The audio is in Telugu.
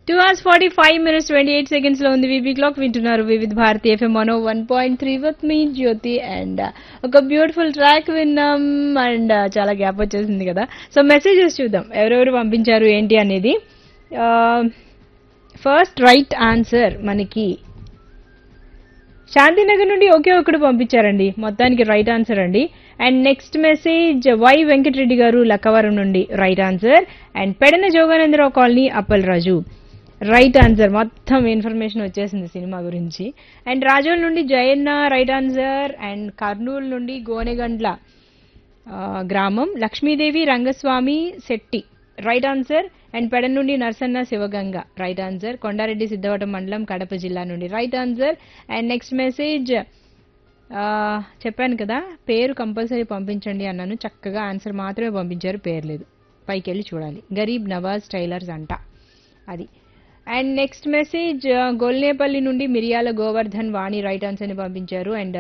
2:45 28 లో ఉంది వీబీ క్లాక్. వింటున్నారు వివిధ Bharati FM 101.3 with me Jyothi. And ఒక బ్యూటిఫుల్ ట్రాక్ విన్నాం. అండ్ చాలా గ్యాప్ వచ్చేసింది కదా. సో మెసేజెస్ చూద్దాం ఎవరెవరు పంపించారు ఏంటి అనేది. ఫస్ట్ రైట్ ఆన్సర్ మనకి శాంతినగర్ నుండి ఒకే ఒకడు పంపించారండి. మొత్తానికి రైట్ ఆన్సర్ అండి. And next message why Venkatareddy గారు లక్కవరం నుండి right answer. And Pedana Jogananda Rao colony Appal Raju right answer. మొత్తం ఇన్ఫర్మేషన్ వచ్చేసింది సినిమా గురించి. అండ్ రాజోల్ నుండి Jayanna right answer. And Kurnool నుండి గోనెగండ్ల గ్రామం Lakshmidevi Rangaswamy Shetty right answer. And Pedana నుండి నర్సన్న శివగంగ రైట్ ఆన్సర్. కొండారెడ్డి సిద్ధవటం మండలం కడప జిల్లా నుండి right answer. And next message చెప్పాను కదా పేరు కంపల్సరీ పంపించండి అన్నాను. చక్కగా ఆన్సర్ మాత్రమే పంపించారు, పేరు లేదు. పైకి వెళ్ళి చూడాలి. గరీబ్ నవాజ్ టైలర్స్ అంట అది. అండ్ నెక్స్ట్ మెసేజ్ గొల్నేపల్లి నుండి మిరియాల గోవర్ధన్ వాణి రైట్ ఆన్సర్ ని పంపించారు. అండ్